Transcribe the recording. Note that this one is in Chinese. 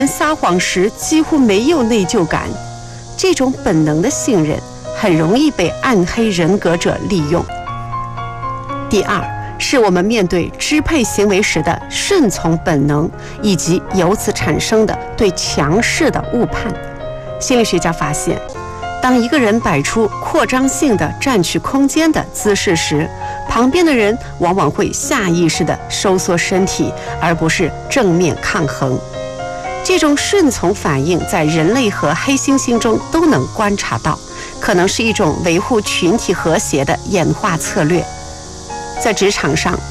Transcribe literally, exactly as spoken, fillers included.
撒谎时几乎没有内疚感，这种本能的信任很容易被暗黑人格者利用。第二，是我们面对支配行为时的顺从本能，以及由此产生的对强势的误判。心理学家发现，当一个人摆出扩张性的占据空间的姿势时，旁边的人往往会下意识地收缩身体，而不是正面抗衡。这种顺从反应在人类和黑猩猩中都能观察到，可能是一种维护群体和谐的演化策略。在职场上，